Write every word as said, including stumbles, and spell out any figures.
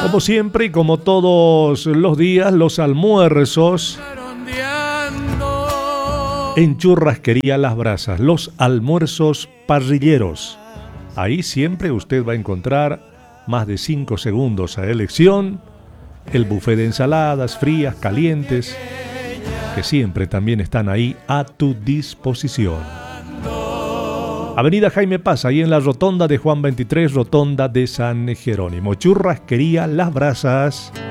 Como siempre y como todos los días, los almuerzos en Churrasquería Las Brasas, los almuerzos parrilleros. Ahí siempre usted va a encontrar más de cinco segundos a elección, el buffet de ensaladas frías, calientes, que siempre también están ahí a tu disposición. Avenida Jaime Paz, ahí en la rotonda de Juan veintitrés, rotonda de San Jerónimo. Churrasquería Las Brasas.